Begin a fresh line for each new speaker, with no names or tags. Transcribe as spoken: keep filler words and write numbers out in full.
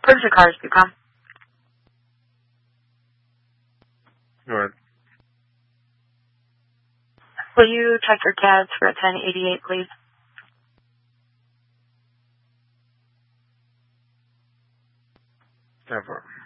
Purchase cars dot com.
Go ahead.
Will you check your cabs for a ten eighty-eight, please?
Never.